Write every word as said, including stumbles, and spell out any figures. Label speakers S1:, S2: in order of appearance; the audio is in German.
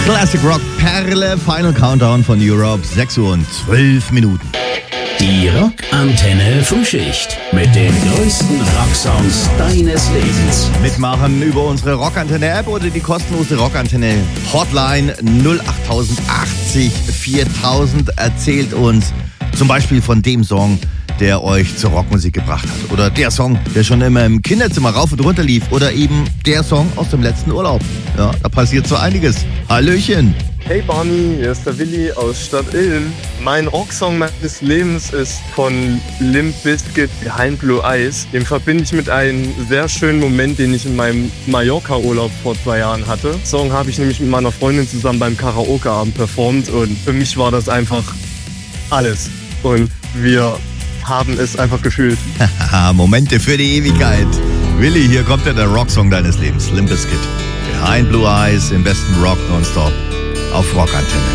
S1: Classic Rock Perle, Final Countdown von Europe, sechs Uhr und zwölf Minuten.
S2: Die Rockantenne Frühschicht mit den größten Rocksongs deines Lebens.
S1: Mitmachen über unsere Rockantenne App oder die kostenlose Rockantenne Hotline null acht achtzig viertausend. Erzählt uns zum Beispiel von dem Song, der euch zur Rockmusik gebracht hat. Oder der Song, der schon immer im Kinderzimmer rauf und runter lief. Oder eben der Song aus dem letzten Urlaub. Ja, da passiert so einiges. Hallöchen.
S3: Hey Barney, hier ist der Willi aus Stadt Ilm. Mein Rocksong meines Lebens ist von Limp Bizkit, Behind Blue Eyes. Den verbinde ich mit einem sehr schönen Moment, den ich in meinem Mallorca-Urlaub vor zwei Jahren hatte. Den Song habe ich nämlich mit meiner Freundin zusammen beim Karaoke-Abend performt und für mich war das einfach alles. Und wir haben es einfach gefühlt.
S1: Momente für die Ewigkeit. Willi, hier kommt ja der Rocksong deines Lebens. Limp Bizkit, Behind Blue Eyes, im besten Rock nonstop auf Rockantenne.